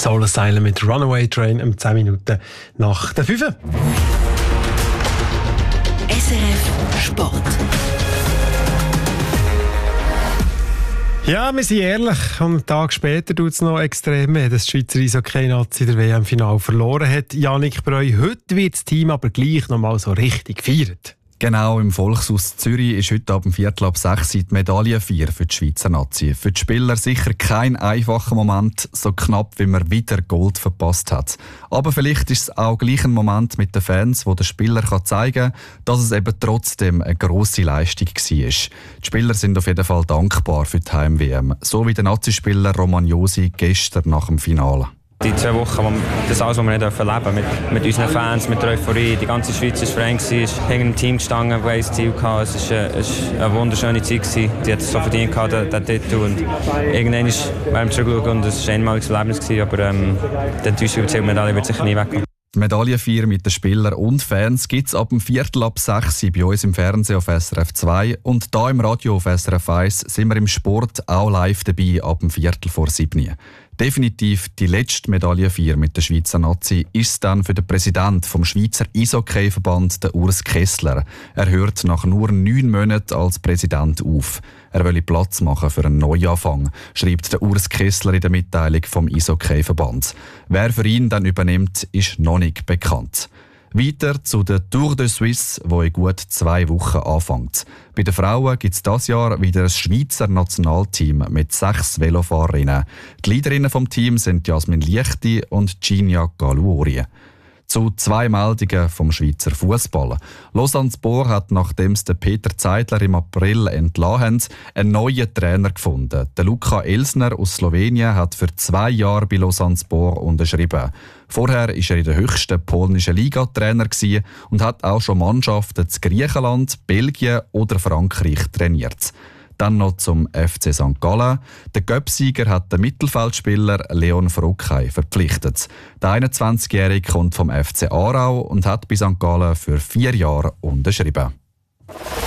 Soul Asylum mit Runaway Train um 10 Minuten nach der 5. SRF Sport. Ja, wir sind ehrlich. Und einen Tag später tut es noch extrem weh, dass die Schweizer Eishockey-Nazi der WM-Final verloren hat. Yannick Breu, heute wird das Team aber gleich noch mal so richtig gefeiert. Genau, im Volkshaus Zürich ist heute ab 5:45 die Medaillenfeier für die Schweizer Nazi. Für die Spieler sicher kein einfacher Moment, so knapp wie man wieder Gold verpasst hat. Aber vielleicht ist es auch gleich ein Moment mit den Fans, wo der Spieler zeigen kann, dass es eben trotzdem eine grosse Leistung war. Die Spieler sind auf jeden Fall dankbar für die Heim-WM, so wie der Nazi-Spieler Roman Josi gestern nach dem Finale. Die 2 Wochen, das alles, was wir nicht erleben dürfen, mit unseren Fans, mit der Euphorie. Die ganze Schweiz war Frank, ist hinter einem Team gestanden, das ein Ziel hatte. Es war eine wunderschöne Zeit. Die hat es so verdient, den Titel. Und irgendwann werden wir zurückschauen und es war ein einmaliges Erlebnis. Aber die Enttäuschung über die Medaille wird sicher nie wegkommen. Die Medaillenfeier mit den Spielern und Fans gibt es ab 5:45 bei uns im Fernsehen auf SRF 2 und da im Radio auf SRF 1 sind wir im Sport auch live dabei ab 6:45. Definitiv die letzte Medaillenfeier mit der Schweizer Nazi ist dann für den Präsidenten vom Schweizer Eishockey-Verband, der Urs Kessler. Er hört nach nur 9 Monaten als Präsident auf. Er wolle Platz machen für einen Neuanfang, schreibt der Urs Kessler in der Mitteilung vom Eishockey-Verband. Wer für ihn dann übernimmt, ist noch nicht bekannt. Weiter zu der Tour de Suisse, die in gut 2 Wochen anfängt. Bei den Frauen gibt es dieses Jahr wieder ein Schweizer Nationalteam mit 6 Velofahrerinnen. Die Leaderinnen vom Team sind Jasmin Liechti und Ginia Galuori. Zu 2 Meldungen vom Schweizer Fußball. Lausanne-Sport hat, nachdem es Peter Zeidler im April entlassen haben, einen neuen Trainer gefunden. Der Luka Elsner aus Slowenien hat für 2 Jahre bei Lausanne-Sport unterschrieben. Vorher war er in der höchsten polnischen Liga Trainer und hat auch schon Mannschaften in Griechenland, Belgien oder Frankreich trainiert. Dann noch zum FC St. Gallen. Der Göpp-Sieger hat den Mittelfeldspieler Leon Frockhey verpflichtet. Der 21-Jährige kommt vom FC Aarau und hat bei St. Gallen für 4 Jahre unterschrieben.